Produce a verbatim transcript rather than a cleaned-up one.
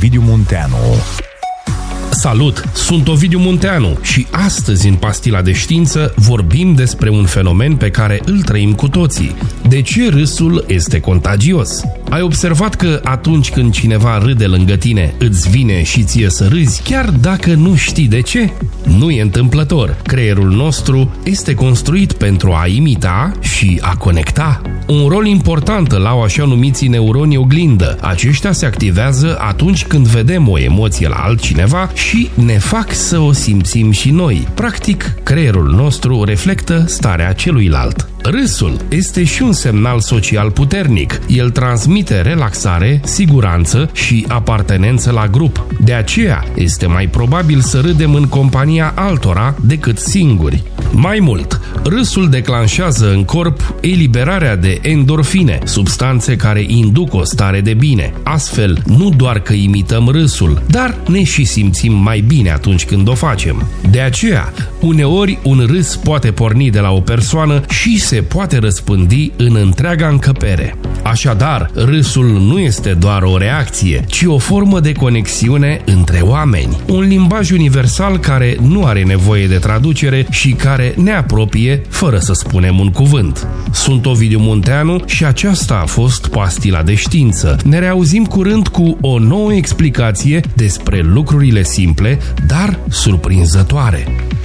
Ovidiu Munteanu. Salut! Sunt Ovidiu Munteanu și astăzi în Pastila de Știință vorbim despre un fenomen pe care îl trăim cu toții. De ce râsul este contagios? Ai observat că atunci când cineva râde lângă tine, îți vine și ție să râzi, chiar dacă nu știi de ce? Nu e întâmplător. Creierul nostru este construit pentru a imita și a conecta. Un rol important îl au așa numiții neuroni oglindă. Aceștia se activează atunci când vedem o emoție la altcineva și ne fac să o simțim și noi. Practic, creierul nostru reflectă starea celuilalt. Râsul este și un semnal social puternic. El transmite relaxare, siguranță și apartenență la grup. De aceea, este mai probabil să râdem în compania altora decât singuri. Mai mult, râsul declanșează în corp eliberarea de endorfine, substanțe care induc o stare de bine. Astfel, nu doar că imităm râsul, dar ne și simțim mai bine atunci când o facem. De aceea, uneori un râs poate porni de la o persoană și se poate răspândi în întreaga încăpere. Așadar, râsul nu este doar o reacție, ci o formă de conexiune între oameni. Un limbaj universal care nu are nevoie de traducere și care ne apropie fără să spunem un cuvânt. Sunt Ovidiu Munteanu și aceasta a fost Pastila de Știință. Ne reauzim curând cu o nouă explicație despre lucrurile simple, dar surprinzătoare.